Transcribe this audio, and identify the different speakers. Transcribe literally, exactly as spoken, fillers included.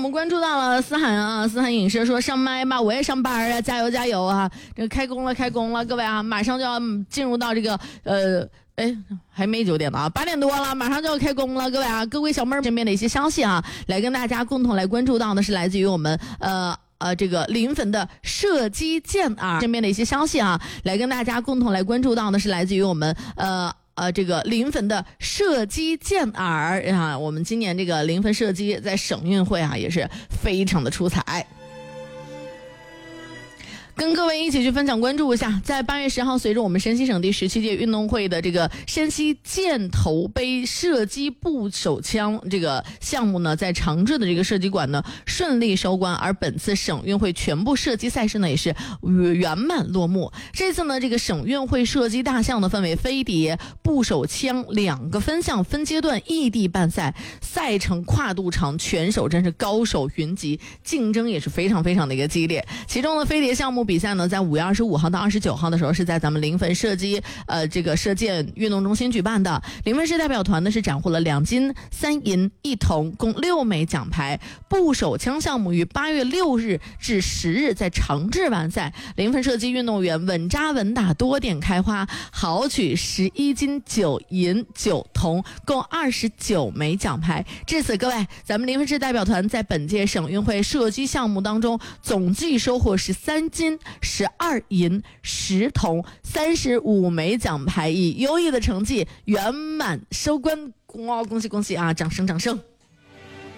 Speaker 1: 们关注到了思涵啊，思涵影视说上麦吧，我也上班啊，加油加油啊！这个开工了，开工了，各位啊，马上就要进入到这个呃。哎，还没九点呢啊，八点多了，马上就要开工了，各位啊，各位小妹儿身边的一些消息啊，来跟大家共同来关注到的是来自于我们呃呃这个临汾的射击健儿身边的一些消息啊，来跟大家共同来关注到的是来自于我们呃。呃，这个临汾的射击健儿啊，我们今年这个临汾射击在省运会啊也是非常的出彩。跟各位一起去分享关注一下，在八月十号，随着我们山西省第十七届运动会的这个山西箭头杯射击步手枪这个项目呢，在长治的这个射击馆呢顺利收官，而本次省运会全部射击赛事呢也是圆满落幕。这次呢，这个省运会射击大项呢分为飞碟、步手枪两个分项分阶段异地办赛，赛程跨度长，选手真是高手云集，竞争也是非常非常的一个激烈。其中呢，飞碟项目比赛呢，在五月二十五号到二十九号的时候，是在咱们临汾射击呃这个射箭运动中心举办的。临汾市代表团呢是斩获了两金三银一铜，共六枚奖牌。步手枪项目于八月六日至十日在长治完赛，临汾射击运动员稳扎稳打，多点开花，豪取十一金九银九铜，共二十九枚奖牌。至此，各位，咱们临汾市代表团在本届省运会射击项目当中，总计收获十三金。十二银十铜三十五枚奖牌，以优异的成绩圆满收官。哇，恭喜恭喜啊！掌声掌声。